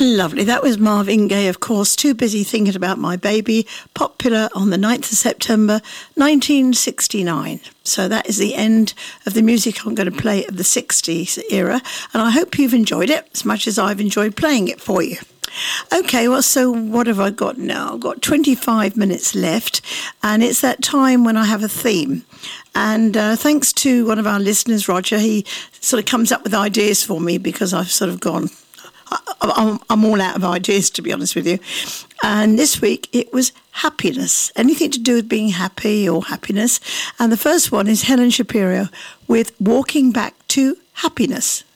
Lovely. That was Marvin Gaye, of course, Too Busy Thinking About My Baby, popular on the 9th of September, 1969. So that is the end of the music I'm going to play of the 60s era, and I hope you've enjoyed it as much as I've enjoyed playing it for you. Okay, well, so what have I got now? I've got 25 minutes left, and it's that time when I have a theme. And thanks to one of our listeners, Roger, he sort of comes up with ideas for me because I've sort of gone... I'm all out of ideas, to be honest with you. And this week it was happiness, anything to do with being happy or happiness. And the first one is Helen Shapiro with Walking Back to Happiness.